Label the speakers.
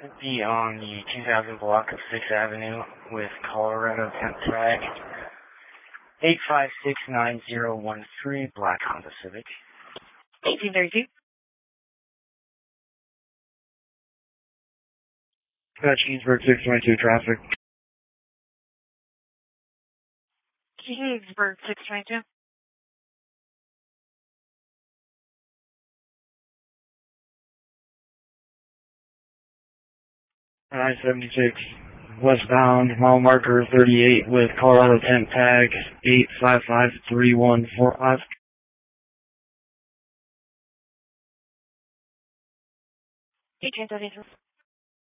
Speaker 1: be on the 2000 block of 6th Avenue with Colorado temp tag 8569013, black Honda Civic.
Speaker 2: 1832.
Speaker 3: Cheeseburg 622 traffic.
Speaker 2: Cheeseburg 622.
Speaker 3: I-76 westbound, mile marker 38 with Colorado temp tag 8553145.
Speaker 2: 1832.